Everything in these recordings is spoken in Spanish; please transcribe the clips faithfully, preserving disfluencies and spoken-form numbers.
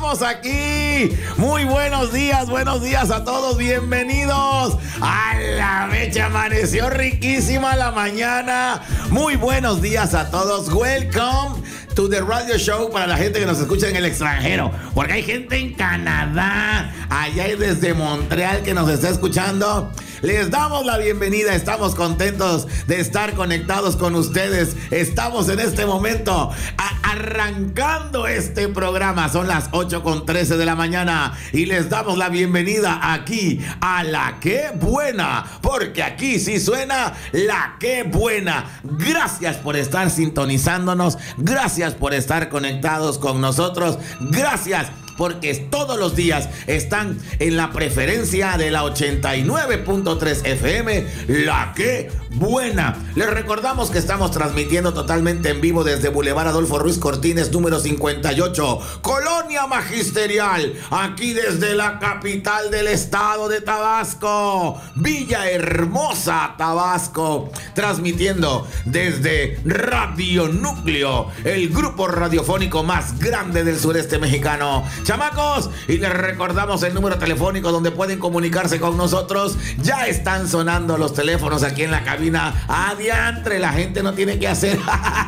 estamos aquí. Muy buenos días, buenos días a todos. Bienvenidos a La Mecha. Amaneció riquísima la mañana. Muy buenos días a todos. Welcome to the radio show para la gente que nos escucha en el extranjero, porque hay gente en Canadá, allá y desde Montreal que nos está escuchando. Les damos la bienvenida, estamos contentos de estar conectados con ustedes. Estamos en este momento a- arrancando este programa. Son las ocho con trece de la mañana y les damos la bienvenida aquí a La Qué Buena, porque aquí sí suena La Qué Buena. Gracias por estar sintonizándonos, gracias por estar conectados con nosotros, gracias porque todos los días están en la preferencia de la ochenta y nueve punto tres F M, La Qué Buena. Les recordamos que estamos transmitiendo totalmente en vivo desde Boulevard Adolfo Ruiz Cortines, número cincuenta y ocho, Colonia Magisterial, aquí desde la capital del estado de Tabasco, Villahermosa, Tabasco, transmitiendo desde Radio Núcleo, el grupo radiofónico más grande del sureste mexicano. Chamacos, y les recordamos el número telefónico donde pueden comunicarse con nosotros. Ya están sonando los teléfonos aquí en la cabina. Adiantre, la gente no tiene que hacer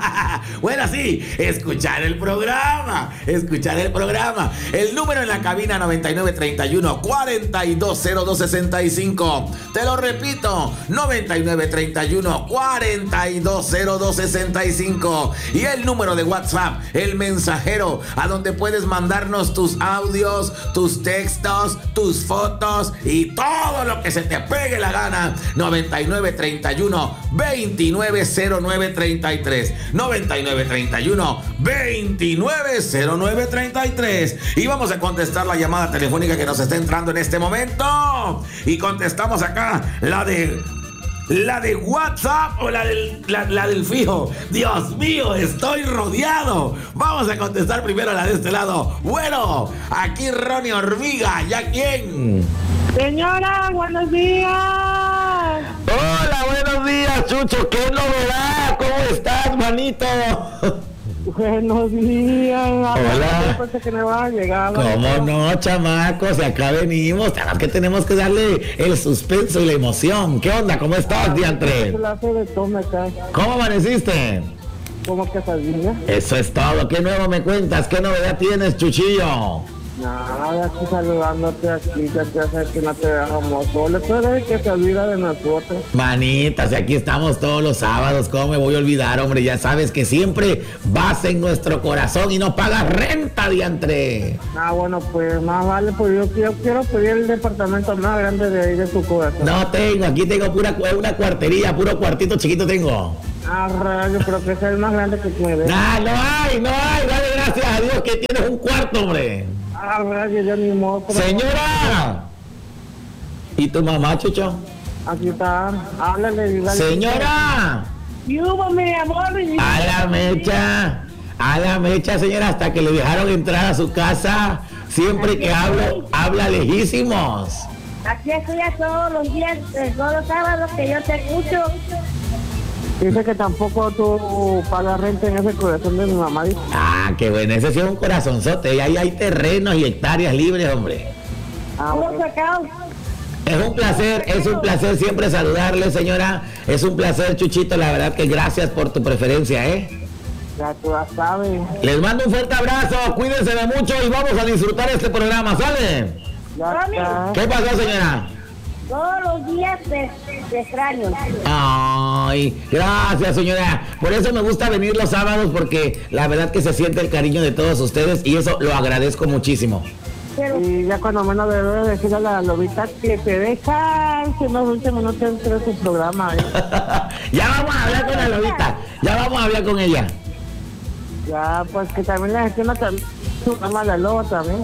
bueno, sí, escuchar el programa, escuchar el programa. El número en la cabina noventa y nueve treinta y uno, cuarenta y dos cero dos sesenta y cinco. Te lo repito, noventa y nueve treinta y uno, cuarenta y dos cero dos sesenta y cinco. Y el número de WhatsApp, el mensajero, a donde puedes mandarnos tus audios, tus textos, tus fotos y todo lo que se te pegue la gana. noventa y nueve treinta y uno, veintinueve cero nueve treinta y tres. noventa y nueve treinta y uno, veintinueve cero nueve treinta y tres. Y vamos a contestar la llamada telefónica que nos está entrando en este momento. Y contestamos acá la de... ¿La de WhatsApp o la del, la, la del fijo? Dios mío, estoy rodeado. Vamos a contestar primero la de este lado. Bueno, aquí Ronnie Hormiga. ¿Ya quién? Señora, buenos días. Hola, buenos días, Chucho. ¿Qué novedad? ¿Cómo estás, manito? Buenos días. Hola. Yo pensé que me va a llegar. ¿Cómo no, chamacos? Y acá venimos. Además que tenemos que darle el suspenso y la emoción. ¿Qué onda? ¿Cómo estás, diantre? ¿Cómo amaneciste? ¿Cómo que sabía? Eso es todo. ¿Qué nuevo me cuentas? ¿Qué novedad tienes, Chuchillo? Nada, aquí saludándote aquí, ya te hace que no te dejamos solos, pero es que se olvida de nosotros. Manitas, y aquí estamos todos los sábados. ¿Cómo me voy a olvidar, hombre? Ya sabes que siempre vas en nuestro corazón y no pagas renta, diantre. Ah, bueno, pues más vale, pues yo, yo quiero pedir el departamento más grande de ahí de tu corazón. No tengo, aquí tengo pura una cuartería, puro cuartito chiquito tengo. Ah, rayo, pero que sea el más grande que me dé. Nah, no hay, no hay. Dale gracias a Dios que tienes un cuarto, hombre. Ah, rayo, yo ni modo. Pero... Señora. ¿Y tu mamá, Chucho? Aquí está, háblale. Dígale. Señora. ¿Y hubo, mi amor? A la mecha. A la mecha, señora, hasta que le dejaron entrar a su casa. Siempre que hablo, habla lejísimos. Aquí estoy a todos los días, todos los sábados que yo te escucho. Dice que tampoco tú pagas renta en ese corazón de mi mamá. Dice. Ah, qué bueno, ese sí es un corazonzote. Y ahí hay terrenos y hectáreas libres, hombre. Ah, bueno. Es un placer, es un placer siempre saludarle, señora. Es un placer, Chuchito, la verdad que gracias por tu preferencia, ¿eh? Ya tú la sabes. Les mando un fuerte abrazo, cuídense de mucho y vamos a disfrutar este programa, ¿sale? Ya está. ¿Qué pasó, señora? Todos los días te, te extraño. Ay, gracias, señora. Por eso me gusta venir los sábados, porque la verdad que se siente el cariño de todos ustedes y eso lo agradezco muchísimo. Pero, Y ya cuando menos debe decir a la lobita que te deja que no últimos no te entre tu programa. ¿Eh? Ya vamos a hablar con la lobita, ya vamos a hablar con ella. Ya, pues que también la gestiona también su programa la loba también.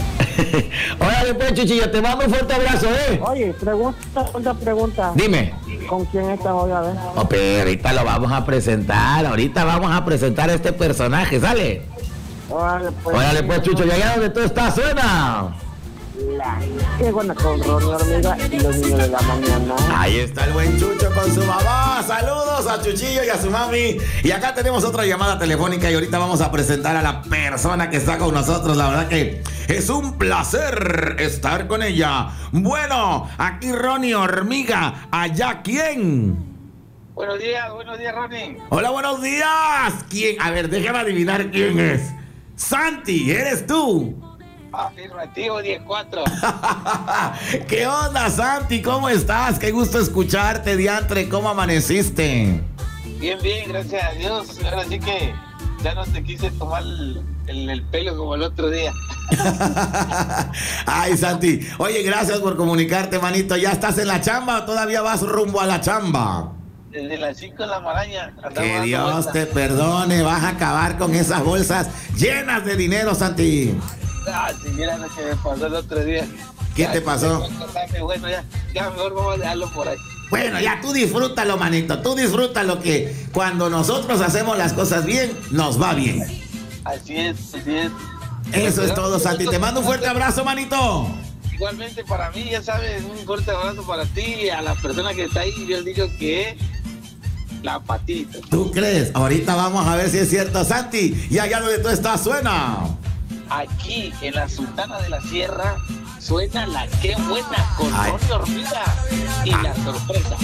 Órale pues, Chuchillo, te mando un fuerte abrazo, ¿eh? Oye, pregunta, pregunta, pregunta. Dime. ¿Con quién estás hoy a ver? Oh, pero ahorita lo vamos a presentar, ahorita vamos a presentar a este personaje, ¿sale? Órale, pues. Órale pues, Chucho, y allá donde tú estás, suena. La... Qué buena con Ronnie Hormiga y los niños de la mañana. Ahí está el buen Chucho con su mamá. Saludos a Chuchillo y a su mami. Y acá tenemos otra llamada telefónica y ahorita vamos a presentar a la persona que está con nosotros. La verdad que Es un placer estar con ella. Bueno, aquí Ronnie Hormiga. ¿Allá quién? Buenos días, buenos días, Ronnie. Hola, buenos días. ¿Quién? A ver, déjame adivinar quién es. Santi, ¿eres tú? Afirmativo, diez cuatro. ¿Qué onda, Santi? ¿Cómo estás? Qué gusto escucharte, diantre. ¿Cómo amaneciste? Bien, bien, gracias a Dios. Ahora sí que ya no te quise tomar el, el, el pelo como el otro día. Ay, Santi. Oye, gracias por comunicarte, manito. ¿Ya estás en la chamba o todavía vas rumbo a la chamba? Desde las cinco de la maraña. Que Dios te perdone. Vas a acabar con esas bolsas llenas de dinero, Santi. Ah, si mira lo que me pasó el otro día. ¿Qué te pasó? Bueno, ya, ya mejor vamos a dejarlo por ahí. Bueno, ya tú disfrútalo, manito. Tú disfrútalo, que cuando nosotros hacemos las cosas bien, nos va bien. Así es, así es. Eso es todo, Santi. Te mando un fuerte abrazo, manito. Igualmente para mí, ya sabes, un fuerte abrazo para ti y a la persona que está ahí. Yo digo que es la Patito. ¿Tú crees? Ahorita vamos a ver si es cierto, Santi. Y allá donde tú estás suena. Aquí en la Sultana de la Sierra suena la Qué Buena con Ronnie Hormiga y la sorpresa.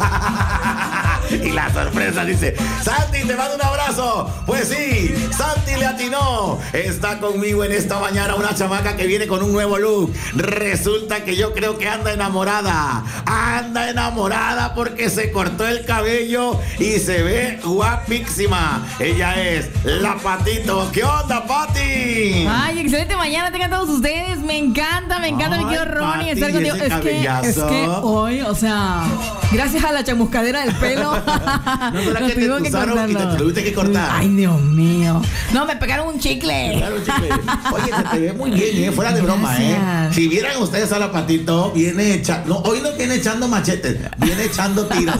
Y la sorpresa dice: Santi, te mando un abrazo. Pues sí, Santi le atinó. Está conmigo en esta mañana una chamaca que viene con un nuevo look. Resulta que yo creo que anda enamorada. Anda enamorada porque se cortó el cabello y se ve guapísima. Ella es la Patito. ¿Qué onda, Pati? Ay, excelente mañana tengan todos ustedes. Me encanta, me encanta, mi querido Ronnie, estar contigo. Es que, es que hoy, o sea, gracias a la chamuscadera del pelo, no fue la que te usaron y te tuviste que cortar. Ay, Dios mío. No, me pegaron un chicle. Me pegaron un chicle. Oye, se te ve muy bien, ¿eh? Fuera de broma, gracias. ¿eh? Si vieran ustedes a la Patito, viene echando, no, hoy no viene echando machetes, viene echando tiros.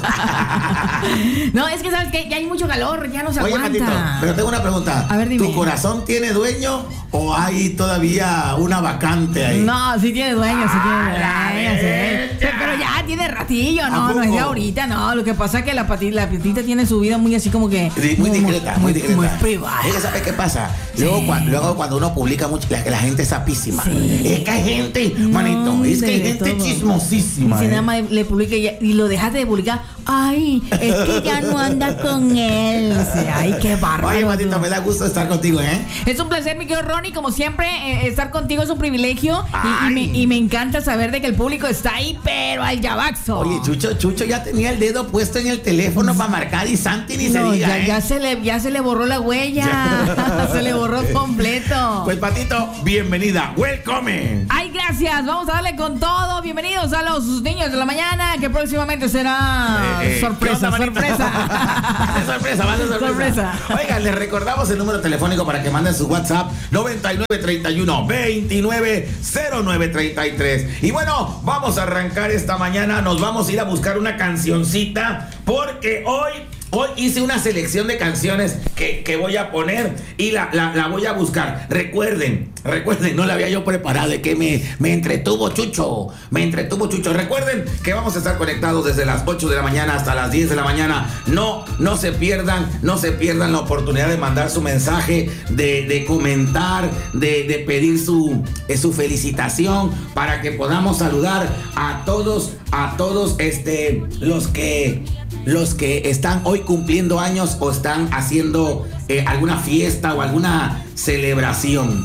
No, es que sabes que ya hay mucho calor, ya no se Oye, aguanta. Patito, pero tengo una pregunta. A ver, dime. ¿Tu corazón tiene dueño o hay todavía una vacante ahí? No, sí tiene dueño, sí tiene dueño, sí. Sí, pero ya tiene ratillo, no, no es de ahorita, no. Lo que pasa es que la patita, la patita tiene su vida muy así como que sí, muy, muy discreta, muy, muy discreta. Muy privada. Es que ¿sabes qué pasa? Luego, sí. cuando, luego cuando uno publica mucho, la, la gente es sapísima. Sí. Es que hay gente, no, manito, es que hay gente todo. Chismosísima. Y si eh. nada más le publica y, y lo dejaste de publicar, ay, es que ya no anda con él. Sí, ay, qué bárbaro. Oye, Patito, me da gusto estar contigo, ¿eh? Es un placer, mi querido Ronnie, como siempre, eh, estar contigo es un privilegio y, y, me, y me encanta saber de que el público está ahí, pero al yabaxo. Oye, Chucho, Chucho ya tenía el dedo puesto en el teléfono para marcar y Santi ni no, se diga, ya, ¿eh? ya, se le, ya se le borró la huella. Se le borró completo. Pues, Patito, bienvenida. Welcome. Ay, gracias. Vamos a darle con todo. Bienvenidos a los niños de la mañana, que próximamente será eh, eh, sorpresa, onda, sorpresa. Va a ser sorpresa, va a ser sorpresa. sorpresa. Oigan, les recordamos el número telefónico para que manden su WhatsApp: noventa y nueve treinta y uno veintinueve cero nueve treinta y tres. Y bueno, vamos a arrancar esta mañana. Nos vamos a ir a buscar una cancioncita porque hoy Hoy hice una selección de canciones que, que voy a poner y la, la, la voy a buscar. Recuerden, recuerden, no la había yo preparado, de que me, me entretuvo Chucho, me entretuvo Chucho. Recuerden que vamos a estar conectados desde las ocho de la mañana hasta las diez de la mañana. No, no se pierdan, no se pierdan la oportunidad de mandar su mensaje, de, de comentar, de, de pedir su, su felicitación para que podamos saludar a todos, a todos este, los que... los que están hoy cumpliendo años o están haciendo eh, alguna fiesta o alguna celebración.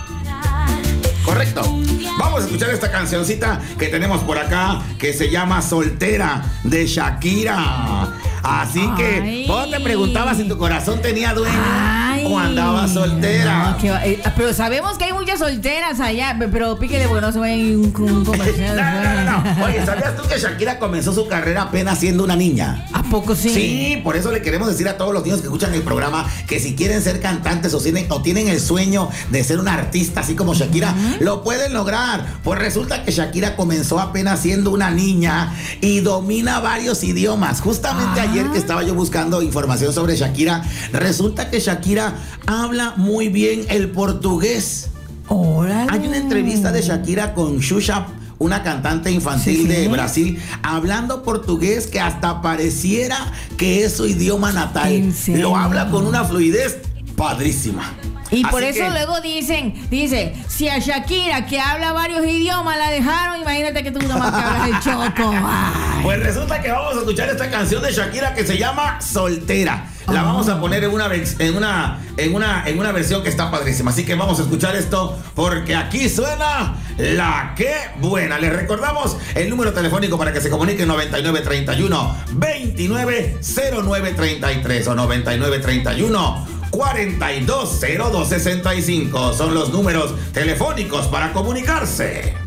Correcto. Vamos a escuchar esta cancioncita que tenemos por acá, que se llama Soltera, de Shakira. Así Ay. que vos te preguntabas si tu corazón tenía dueño Ay. o andaba soltera. No, que, eh, pero sabemos que hay muchas solteras allá, pero píquele porque no se vaya un, un comercial. no, no, no, no. Oye, ¿sabías tú que Shakira comenzó su carrera apenas siendo una niña? ¿A poco sí? Sí, por eso le queremos decir a todos los niños que escuchan el programa que si quieren ser cantantes o tienen, o tienen el sueño de ser una artista así como Shakira, uh-huh. lo pueden lograr. Pues resulta que Shakira comenzó apenas siendo una niña y domina varios idiomas. Justamente ah. ayer que estaba yo buscando información sobre Shakira, resulta que Shakira habla muy bien el portugués. ¡Órale! Hay una entrevista de Shakira con Xuxa, una cantante infantil sí, sí. de Brasil, hablando portugués que hasta pareciera que es su idioma natal. Lo habla con una fluidez padrísima. Y por eso que... luego dicen, dice, si a Shakira, que habla varios idiomas, la dejaron, imagínate que tú nomás que hablas el choco. Ay. Pues resulta que vamos a escuchar esta canción de Shakira que se llama Soltera. La oh. vamos a poner en una, en, una, en, una, en una versión que está padrísima. Así que vamos a escuchar esto porque aquí suena la que buena. Les recordamos el número telefónico para que se comuniquen: noventa y nueve treinta y uno veintinueve cero nueve treinta y tres o noventa y nueve treinta y uno cuarenta y dos cero dos sesenta y cinco. Son los números telefónicos para comunicarse.